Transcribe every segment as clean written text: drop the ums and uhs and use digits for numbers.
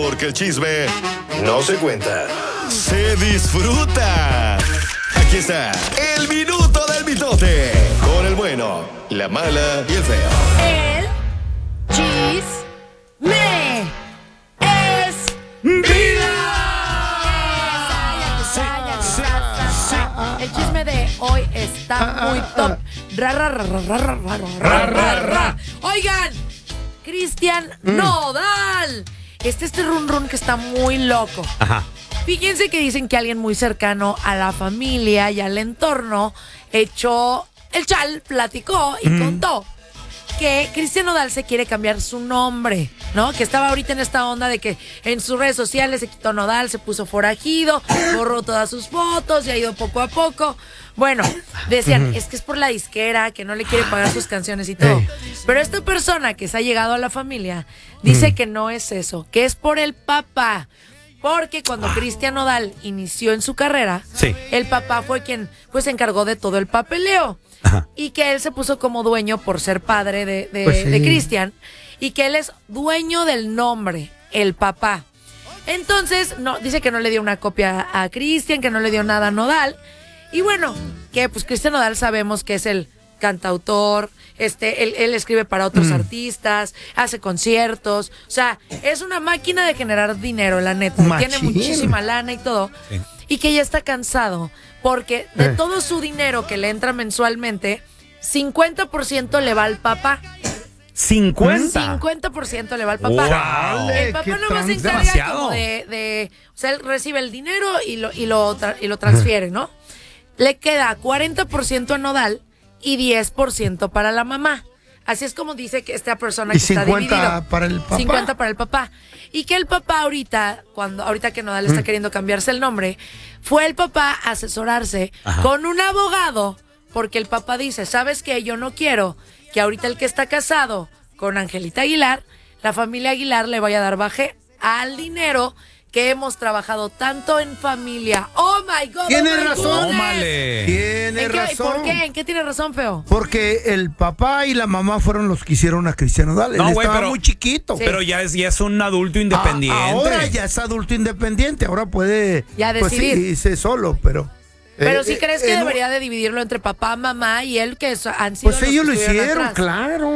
Porque el chisme no se cuenta, se disfruta. Aquí está el minuto del mitote. Con el bueno, la mala y el feo. El chisme es vida. El chisme de hoy está muy top. Oigan, Cristian Nodal. Este run run que está muy loco. Ajá. Fíjense que dicen que alguien muy cercano a la familia y al entorno echó el chal, platicó y contó que Cristian Nodal se quiere cambiar su nombre, ¿no? Que estaba ahorita en esta onda de que en sus redes sociales se quitó Nodal, se puso forajido, borró todas sus fotos y ha ido poco a poco. Bueno, decían, es que es por la disquera, que no le quiere pagar sus canciones y todo. Pero esta persona que se ha llegado a la familia dice que no es eso, que es por el papá. Porque cuando Cristian Nodal inició en su carrera, sí, el papá fue quien pues se encargó de todo el papeleo. Ajá. Y que él se puso como dueño por ser padre de Cristian. Y que él es dueño del nombre, el papá. Entonces, no, dice que no le dio una copia a Cristian, que no le dio nada a Nodal. Y bueno, que pues Cristian Nodal sabemos que es el cantautor, él escribe para otros artistas, hace conciertos, o sea, es una máquina de generar dinero, la neta, tiene muchísima lana y todo, sí. Y que ya está cansado, porque de todo su dinero que le entra mensualmente, 50% le va al papá. 50% le va al papá. Wow. El papá nomás se encarga como de, o sea, él recibe el dinero y lo transfiere, ¿no? Le queda 40% a Nodal y 10% para la mamá. Así es como dice que esta persona que está dividido. 50 para el papá. 50 para el papá. Y que el papá ahorita que Nodal está queriendo cambiarse el nombre, fue el papá a asesorarse con un abogado, porque el papá dice, ¿sabes qué? Yo no quiero que ahorita el que está casado con Angelita Aguilar, la familia Aguilar le vaya a dar baje al dinero que hemos trabajado tanto en familia. ¡Oh, my God! Tiene razón. Tiene razón. ¿Por qué? ¿En qué tiene razón, feo? Porque el papá y la mamá fueron los que hicieron a Cristian Nodal. Él estaba muy chiquito. Sí. Pero ya es un adulto independiente. Ahora ya es adulto independiente. Ahora puede ya decidir. Pues, irse solo, pero... Pero si crees que debería de dividirlo entre papá, mamá y él, que han sido pues ellos lo hicieron, atrás. claro.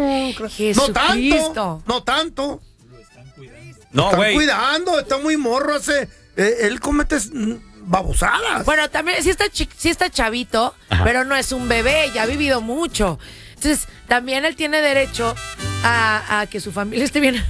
No tanto. No, están güey. cuidando, está muy morro. Él comete babosadas. Bueno, también sí está chavito, pero no es un bebé, ya ha vivido mucho. Entonces, también él tiene derecho a que su familia esté bien.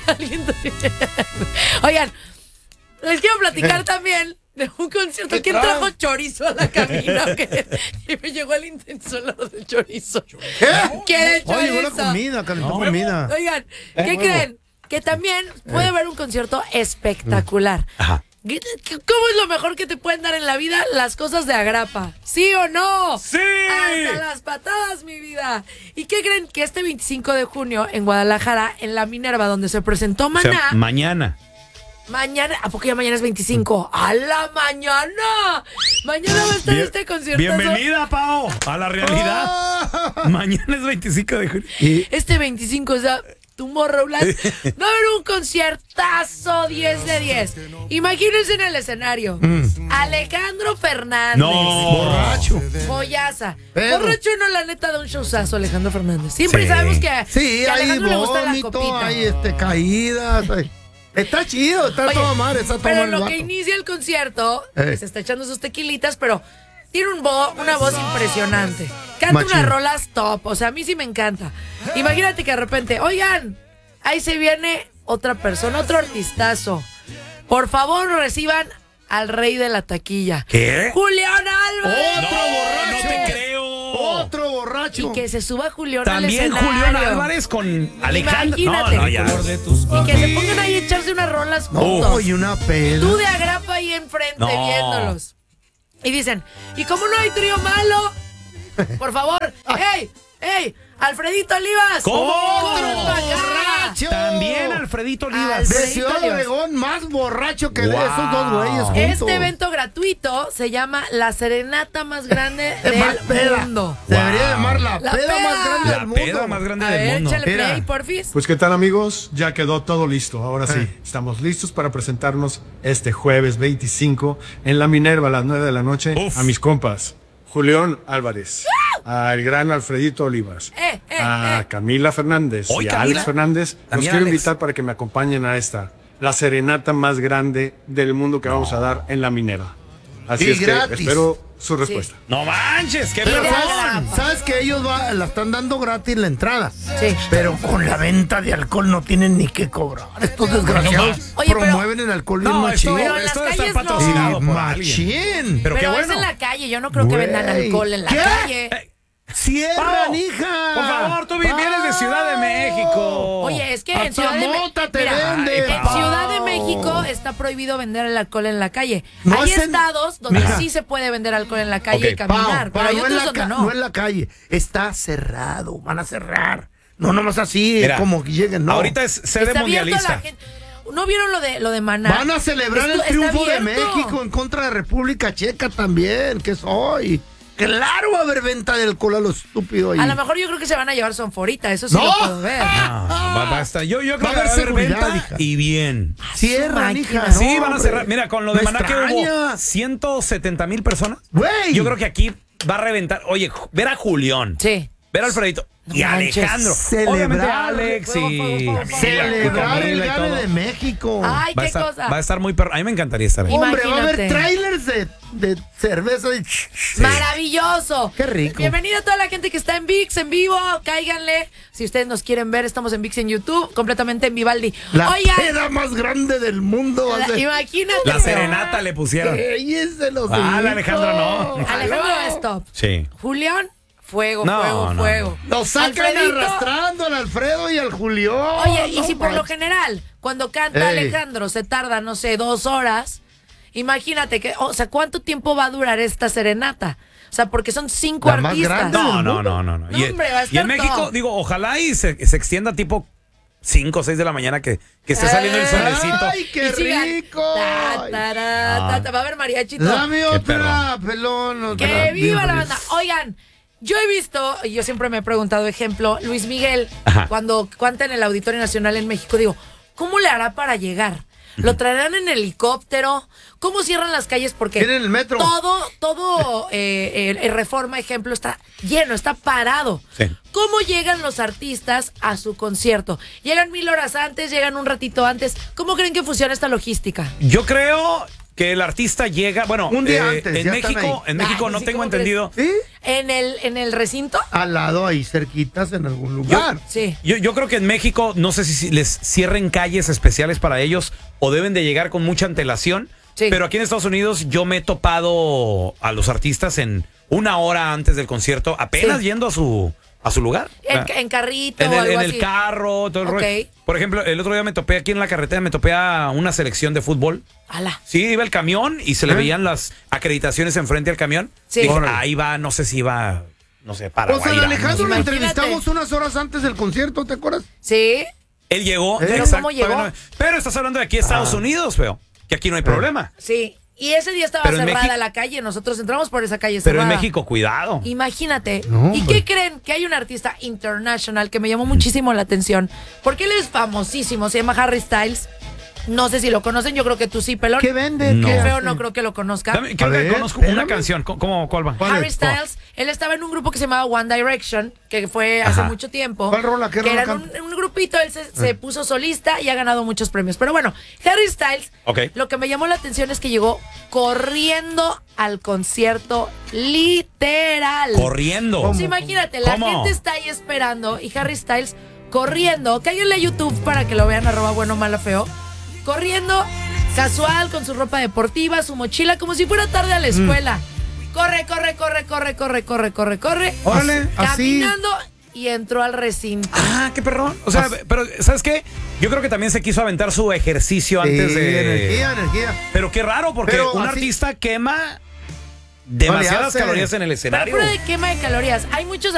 Oigan, les quiero platicar también de un concierto. ¿Quién trajo chorizo a la cabina? Y me llegó el intenso olor de chorizo. ¿Quieren chorizo? Oye, una comida, calentó comida. Oigan, ¿qué creen? Que también puede haber un concierto espectacular. Ajá. ¿Cómo es lo mejor que te pueden dar en la vida? Las cosas de agrapa. ¿Sí o no? ¡Sí! Hasta las patadas, mi vida. ¿Y qué creen? Que este 25 de junio en Guadalajara, en la Minerva, donde se presentó Maná. O sea, mañana. ¿A poco ya mañana es 25? ¡A la mañana! Mañana va a estar este concierto. Bienvenida, Pao, a la realidad. Mañana es 25 de junio. Este 25, o sea, Tomorrowland. Va a haber un conciertazo 10 de 10. Imagínense en el escenario. Alejandro Fernández. No. Borracho. Boyaza. Borracho no, la neta, da un showzazo Alejandro Fernández. Siempre sabemos que a Alejandro le gusta la copita. Hay caídas. Está chido, está todo mal, está todo pero mal. lo que inicia el concierto, se está echando sus tequilitas, pero tiene una voz impresionante. Canta unas rolas top, o sea, a mí sí me encanta. Imagínate que de repente, oigan, ahí se viene otra persona, otro artistazo. Por favor, reciban al rey de la taquilla. ¿Qué? ¡Julián Álvarez! ¡Otro borracho! ¡No te creo! ¡Otro borracho! Y que se suba Julián También al escenario. Julián Álvarez con Alejandro. Imagínate. No, ya. Y que se pongan ahí a echarse unas rolas juntos. No, y una pena. Tú de agrapa ahí enfrente viéndolos. Y dicen, ¿y cómo no hay trío malo? Por favor, ¡ey! Alfredito Olivas. ¿Cómo? ¡Corre pa' acá! ¡Borracho! También Alfredito Olivas. De Alfredito Ciudad Olivas. Obregón, más borracho que Wow. esos dos güeyes juntos. Este evento gratuito se llama la serenata más grande Más del peda. mundo. Se debería llamar la La peda peda. más grande del La mundo. peda más grande A del ver, mundo. échale play, Mira. porfis. Pues qué tal, amigos, ya quedó todo listo. Ahora sí, estamos listos para presentarnos este jueves 25 en la Minerva a las 9 de la noche Uf. a mis compas Julián Álvarez, al gran Alfredito Olivas, a Camila Fernández Hoy y a Camila. Alex Fernández. Los También quiero Alex. invitar para que me acompañen a la serenata más grande del mundo que vamos a dar en la Minerva. Así Y es que gratis. espero su respuesta. No manches, qué Pero perdón. ¿Sabes que ellos la están dando gratis la entrada? Sí. Pero con la venta de alcohol no tienen ni que cobrar. Estos desgraciados Oye, pero- promueven el alcohol bien No, esto, machín. Pero en las esto debe estar calles no. patrocinado por alguien. Machín. Pero qué Pero es bueno. en la calle, yo no creo que vendan Güey. alcohol en la ¿Qué? calle. Cierran, Pau, hija. por favor, tú vienes de Ciudad de México. Oye, es que en Hasta Ciudad de mota México. te vende, En Pau. Ciudad de México está prohibido vender el alcohol en la calle. No Hay es en- estados donde Mira. sí se puede vender alcohol en la calle Ok, y caminar, Pau, pero hay no en otros la donde ca- no. no en la calle. Está cerrado. Van a cerrar. No, nomás así, Mira, como que lleguen, no. Ahorita es sede Está abierto a mundialista. la gente. ¿No vieron lo de Maná? Van a celebrar el Está triunfo de abierto. México en contra de República Checa también. ¿Qué soy? Claro, va a haber venta de alcohol a lo estúpido ahí. A lo mejor yo creo que se van a llevar sonforita, eso sí ¡No! lo puedo ver. Va a estar. Yo creo que Va a haber va a haber seguridad, venta hija. y bien. Cierran, máquina. hija. Sí, no, van a hombre. cerrar. Mira, con lo de Me Maná que hubo extraña. 170,000 personas. Güey. Yo creo que aquí va a reventar. Oye, ver a Julián. Sí. Ver a Alfredito. No Y manches. Alejandro. Celebrar. Obviamente Alex Fuego, y fuego, fuego, fuego. Celebrar el Camila y gane todo. de México. Ay, Va a qué estar, cosa. va a estar muy perro. A mí me encantaría estar ahí. Hombre, va a haber Imagínate. trailers de cerveza. Y... Maravilloso. Qué rico. Bienvenida a toda la gente que está en VIX en vivo. Cáiganle. Si ustedes nos quieren ver, estamos en VIX en YouTube, completamente en Vivaldi. La Oigan, peda más grande del mundo. imagínate. La serenata le pusieron. Ella los Ah, la Alejandra no. Alejandro, stop. Sí. Julián, fuego, No, fuego, no, fuego. Los sacan Alfredito. arrastrando al Alfredo y al Julián. Oye, y No si por lo manches. general, cuando canta Ey. Alejandro se tarda, no sé, 2 horas, imagínate que, o sea, ¿cuánto tiempo va a durar esta serenata? O sea, porque son 5 La más artistas. grande. No. No, hombre, va a Y en estar México, todo. digo, ojalá y se extienda tipo 5 o 6 de la mañana que esté saliendo el solecito. ¡Ay, qué Y sigan, rico! va a haber mariachito. Dame otra, perro. pelón. ¡Que viva la banda! Oigan, yo he visto, y yo siempre me he preguntado, ejemplo, Luis Miguel, Ajá. cuando canta en el Auditorio Nacional en México, digo, ¿cómo le hará para llegar? ¿Lo traerán en helicóptero? ¿Cómo cierran las calles? Porque Tienen el metro. todo el Reforma, ejemplo, está lleno, está parado. Sí. ¿Cómo llegan los artistas a su concierto? ¿Llegan 1000 horas antes? ¿Llegan un ratito antes? ¿Cómo creen que funciona esta logística? Yo creo que el artista llega, bueno, Un día antes, en ya están México, ahí. en México Ay, no sí, tengo ¿cómo crees? entendido. ¿Sí? ¿En el recinto? Al lado, ahí cerquitas, en algún lugar. Sí. Yo creo que en México, no sé si les cierren calles especiales para ellos o deben de llegar con mucha antelación. Sí. Pero aquí en Estados Unidos yo me he topado a los artistas en 1 hora antes del concierto, apenas Sí. yendo a su lugar. En carrito En o el, algo en así. el carro, todo el Ok. rollo. Por ejemplo, el otro día me topé aquí en la carretera, me topé a una selección de fútbol. Ala. Sí, iba el camión y se le veían las acreditaciones enfrente al camión. Sí. Dije, Órale. ahí va, no sé si iba, no sé, para O sea, al Alejandro lo Imagínate. entrevistamos unas horas antes del concierto, ¿te acuerdas? Sí. Él llegó, ¿Pero exacto, cómo llegó? todavía no- pero estás hablando de aquí, Estados Unidos, feo. Que aquí no hay problema. Sí. Y ese día estaba Pero en cerrada México- la calle. Nosotros entramos por esa calle Pero cerrada. en México, cuidado. Imagínate. No, ¿Y hombre. qué creen? Que hay un artista international que me llamó muchísimo la atención. Porque él es famosísimo. Se llama Harry Styles. No sé si lo conocen. Yo creo que tú sí, pelón. ¿Qué vende? No. ¿Qué Qué feo, hace? no creo que lo conozca. Dame, creo A que ver, conozco una espérame. canción. ¿Cuál va? ¿Cuál Harry es? Styles, él estaba en un grupo que se llamaba One Direction, que fue hace Ajá. mucho tiempo. ¿Cuál rola? ¿Qué que rola eran canta? un grupito, él se puso solista y ha ganado muchos premios. Pero bueno, Harry Styles, Ok. lo que me llamó la atención es que llegó corriendo al concierto, literal. Corriendo. Pues imagínate, la ¿Cómo? gente está ahí esperando y Harry Styles corriendo. Cáiganle a YouTube para que lo vean, @bueno, malo, feo. Corriendo, casual, con su ropa deportiva, su mochila, como si fuera tarde a la escuela. Corre. Órale, así. Caminando y entró al recinto. Ah, qué perrón. O sea, pero ¿sabes qué? Yo creo que también se quiso aventar su ejercicio antes Sí, de... energía. Pero qué raro, porque Pero un así- artista quema demasiadas hace. calorías en el Pero escenario. fuera de quema de calorías, hay muchos